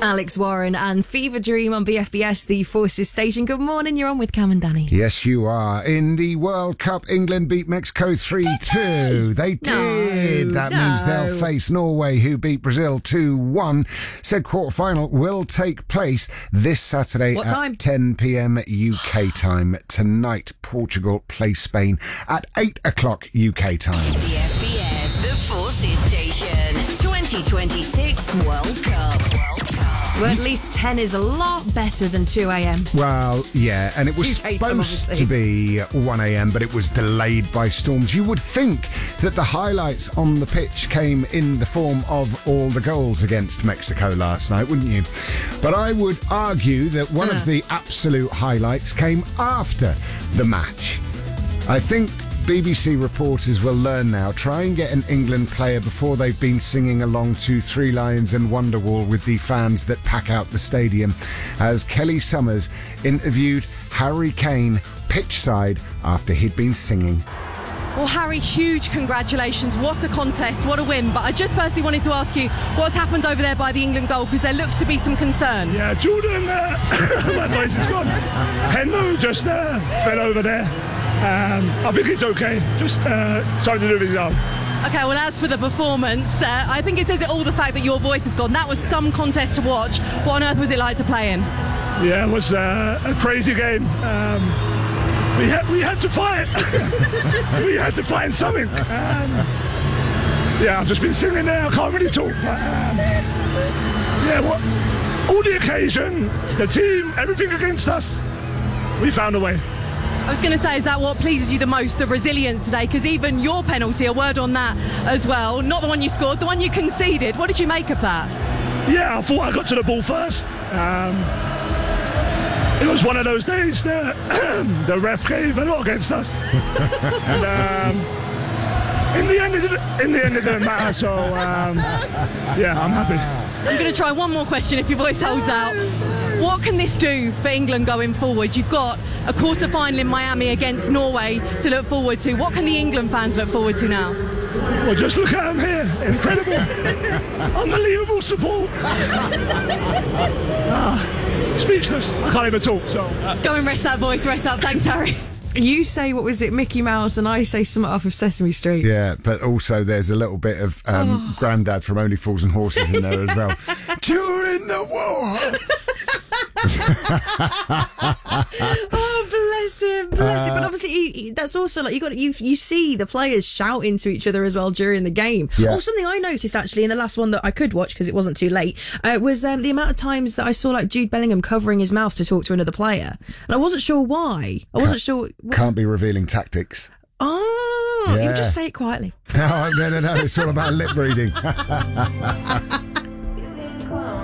Alex Warren and Fever Dream on BFBS, the Forces station. Good morning, you're on with Cam and Danny. Yes, you are. In the World Cup, England beat Mexico 3-2. They did. That means they'll face Norway, who beat Brazil 2-1. Said quarterfinal will take place this Saturday at 10 p.m. UK time. Tonight, Portugal play Spain at 8 o'clock UK time. BFBS, the Forces station. 2026 World Cup. Well, at least 10 is a lot better than 2 a.m. Well, yeah, and it was supposed to be 1 a.m, but it was delayed by storms. You would think that the highlights on the pitch came in the form of all the goals against Mexico last night, wouldn't you? But I would argue that one of the absolute highlights came after the match. I think BBC reporters will learn now. Try and get an England player before they've been singing along to Three Lions and Wonderwall with the fans that pack out the stadium, as Kelly Summers interviewed Harry Kane pitchside after he'd been singing. Well, Harry, huge congratulations. What a contest, what a win. But I just firstly wanted to ask you what's happened over there by the England goal, because there looks to be some concern. Yeah, Jordan, my voice is gone. Henlo just fell over there. I think it's okay. Just something to do with his arm. Okay, well, as for the performance, I think it says it all, the fact that your voice has gone. That was some contest to watch. What on earth was it like to play in? Yeah, it was a crazy game. We had to fight. We had to find something. Yeah, I've just been singing there. I can't really talk. All the occasion, the team, everything against us, we found a way. I was going to say, is that what pleases you the most, the resilience today? Because even your penalty, a word on that as well, not the one you scored, the one you conceded. What did you make of that? Yeah, I thought I got to the ball first. It was one of those days that the ref gave a lot against us. And, in the end, it didn't matter. So, yeah, I'm happy. I'm going to try one more question if your voice holds out. What can this do for England going forward? You've got a quarter-final in Miami against Norway to look forward to. What can the England fans look forward to now? Well, just look at them here. Incredible. Unbelievable support. Speechless. I can't even talk, so... Go and rest that voice. Rest up. Thanks, Harry. You say, what was it, Mickey Mouse, and I say something off of Sesame Street. Yeah, but also there's a little bit of Grandad from Only Fools and Horses in there as well. During the war! Oh, bless him. But obviously, that's also like you see the players shouting to each other as well during the game. Yeah. Or something I noticed actually in the last one that I could watch because it wasn't too late was the amount of times that I saw like Jude Bellingham covering his mouth to talk to another player, and I wasn't sure why. I wasn't sure. Can't be revealing tactics. Oh, yeah. You just say it quietly. No, it's all about lip reading.